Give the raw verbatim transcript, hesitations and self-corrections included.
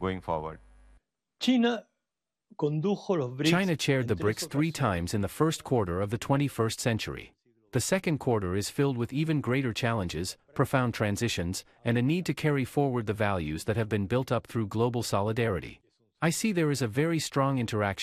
going forward? China condujo los BRICS China chaired the en tres BRICS three ocasiones. times in the first quarter of the twenty-first century. The second quarter is filled with even greater challenges, profound transitions, and a need to carry forward the values that have been built up through global solidarity. I see there is a very strong interaction